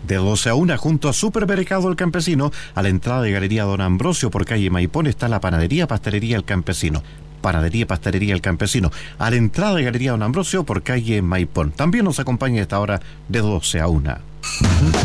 de 12 a 1, junto a Supermercado El Campesino, a la entrada de Galería Don Ambrosio por calle Maipón, está la Panadería Pastelería El Campesino. Panadería Pastelería El Campesino, a la entrada de Galería Don Ambrosio por calle Maipón. También nos acompaña a esta hora de 12 a 1.